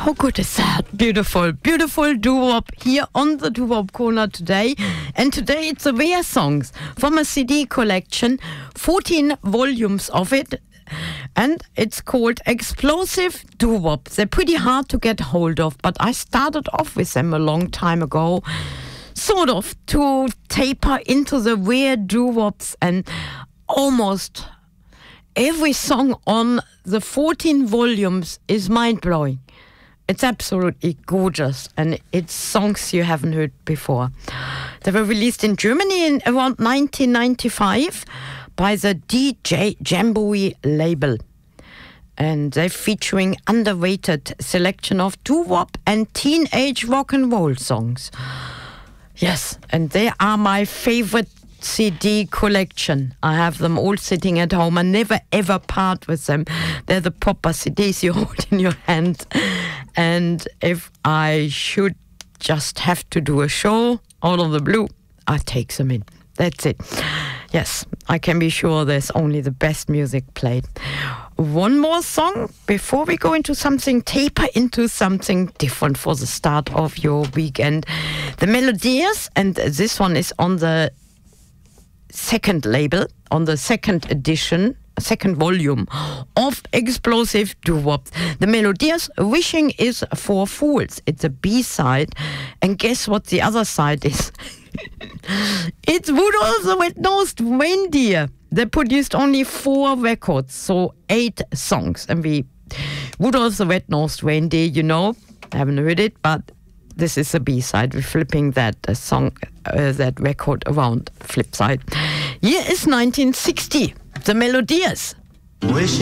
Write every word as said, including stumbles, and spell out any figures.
How good is that? Beautiful, beautiful doo-wop here on the Doo-Wop Corner today. And today it's the Rare Songs from a C D collection, fourteen volumes of it. And it's called Explosive Doo-Wop. They're pretty hard to get hold of, but I started off with them a long time ago, sort of to taper into the rare doo-wops, and almost every song on the fourteen volumes is mind-blowing. It's absolutely gorgeous, and it's songs you haven't heard before. They were released in Germany in around nineteen ninety-five by the D J Jamboree label. And they're featuring underrated selection of doo-wop and teenage rock and roll songs. Yes, and they are my favorite C D collection. I have them all sitting at home. I never ever part with them. They're the proper C Ds you hold in your hand. And if I should just have to do a show out of the blue, I take them in. That's it. Yes, I can be sure there's only the best music played. One more song before we go into something, taper into something different for the start of your weekend. The Melodies, and this one is on the second label, on the second edition, second volume of Explosive Doo-Wop. The Melodies, Wishing is for Fools. It's a B-side. And guess what the other side is? It's Rudolph the Red-Nosed Reindeer. They produced only four records, so eight songs. And we, Rudolph the Red-Nosed Reindeer, you know, I haven't heard it, but this is a B-side. We're flipping that uh, song, uh, that record around, flip side. Year is nineteen sixty. The Melodies. Wishing